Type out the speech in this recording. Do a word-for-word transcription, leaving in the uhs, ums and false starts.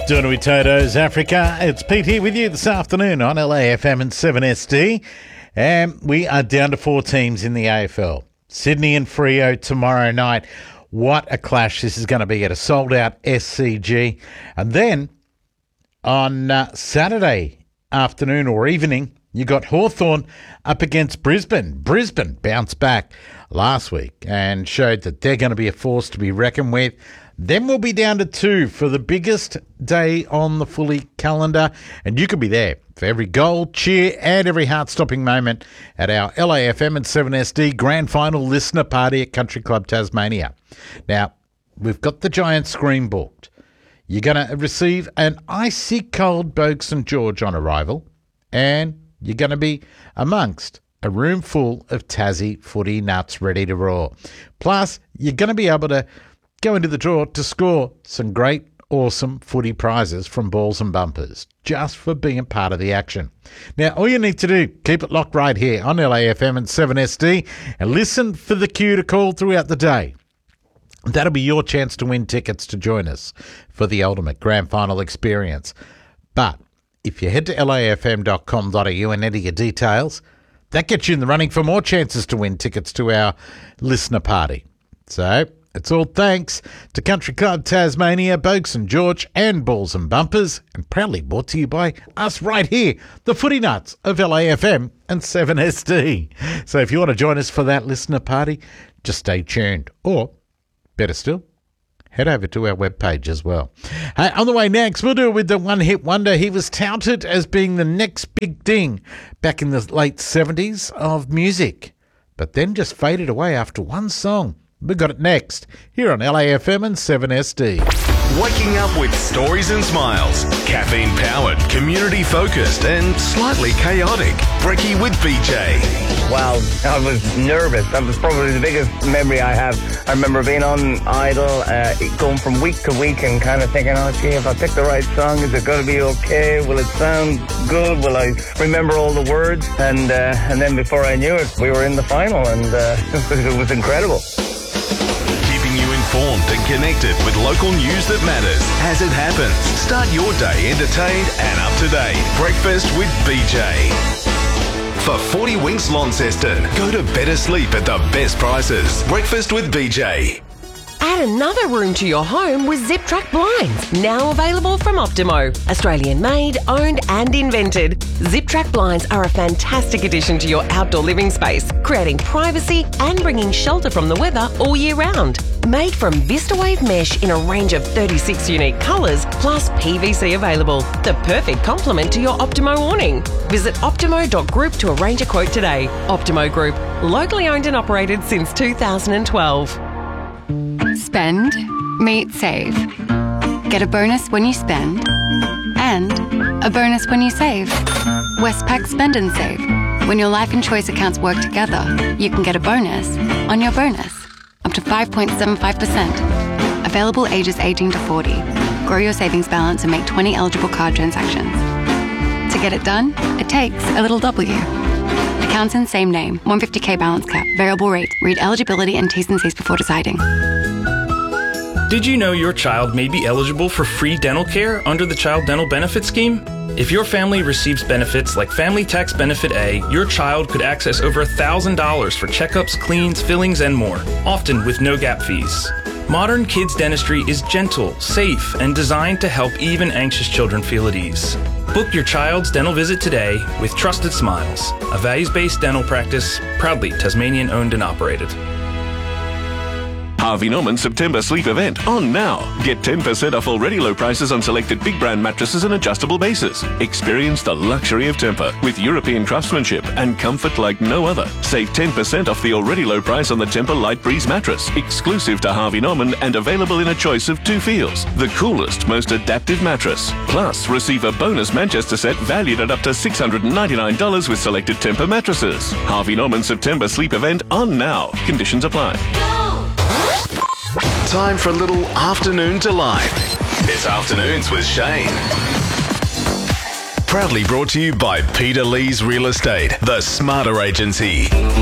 Doing with Toto's Africa. It's Pete here with you this afternoon on L A F M and seven S D. And we are down to four teams in the A F L. Sydney and Freo tomorrow night. What a clash this is going to be at a sold-out S C G. And then on uh, Saturday afternoon or evening, you got Hawthorn up against Brisbane. Brisbane bounced back last week and showed that they're going to be a force to be reckoned with. Then we'll be down to two for the biggest day on the fully calendar, and you could be there for every goal, cheer, and every heart-stopping moment at our L A F M and seven S D Grand Final listener party at Country Club Tasmania. Now, we've got the giant screen booked. You're going to receive an icy cold Bogue St George on arrival, and you're going to be amongst a room full of Tassie footy nuts ready to roar. Plus, you're going to be able to go into the draw to score some great, awesome footy prizes from Balls and Bumpers, just for being a part of the action. Now, all you need to do, keep it locked right here on L A F M and seven S D and listen for the cue to call throughout the day. That'll be your chance to win tickets to join us for the ultimate grand final experience. But if you head to L A F M dot com dot A U and enter your details, that gets you in the running for more chances to win tickets to our listener party. So it's all thanks to Country Club Tasmania, Bogue St George and Balls and Bumpers, and proudly brought to you by us right here, the Footy Nuts of L A F M and seven S D. So if you want to join us for that listener party, just stay tuned. Or, better still, head over to our webpage as well. Hey, on the way next, we'll do it with the one-hit wonder. He was touted as being the next big thing back in the late seventies of music, but then just faded away after one song. We got it next, here on L A F M and seven S D. Waking up with stories and smiles. Caffeine-powered, community-focused and slightly chaotic. Brekkie with B J. Wow, I was nervous. That was probably the biggest memory I have. I remember being on Idol, uh, going from week to week and kind of thinking, oh, gee, if I pick the right song, is it going to be okay? Will it sound good? Will I remember all the words? And uh, and then before I knew it, we were in the final, and uh, it was incredible. Keeping you informed and connected with local news that matters as it happens. Start your day entertained and up to date. Breakfast with B J. For forty Winks Launceston, go to better sleep at the best prices. Breakfast with B J. Add another room to your home with Zip Track Blinds, now available from Optimo. Australian made, owned and invented. Zip Track Blinds are a fantastic addition to your outdoor living space, creating privacy and bringing shelter from the weather all year round. Made from VistaWave mesh in a range of thirty-six unique colours, plus P V C available. The perfect complement to your Optimo awning. Visit optimo dot group to arrange a quote today. Optimo Group, locally owned and operated since two thousand twelve. Spend, meet, save. Get a bonus when you spend and a bonus when you save. Westpac Spend and Save. When your life and choice accounts work together, you can get a bonus on your bonus, up to five point seven five percent. Available ages eighteen to forty. Grow your savings balance and make twenty eligible card transactions. To get it done, it takes a little W. Accounts in same name, one hundred fifty thousand balance cap, variable rate. Read eligibility and T's and C's before deciding. Did you know your child may be eligible for free dental care under the Child Dental Benefit Scheme? If your family receives benefits like Family Tax Benefit A, your child could access over one thousand dollars for checkups, cleans, fillings, and more, often with no gap fees. Modern Kids Dentistry is gentle, safe, and designed to help even anxious children feel at ease. Book your child's dental visit today with Trusted Smiles, a values-based dental practice, proudly Tasmanian owned and operated. Harvey Norman September sleep event on now. Get ten percent off already low prices on selected big brand mattresses and adjustable bases. Experience the luxury of Tempur with European craftsmanship and comfort like no other. Save ten percent off the already low price on the Tempur Light Breeze mattress, exclusive to Harvey Norman and available in a choice of two feels. The coolest, most adaptive mattress. Plus, receive a bonus Manchester set valued at up to six hundred ninety-nine dollars with selected Tempur mattresses. Harvey Norman September sleep event on now. Conditions apply. Time for a little afternoon delight. It's Afternoons with Shane. Proudly brought to you by Peter Lee's Real Estate, the smarter agency.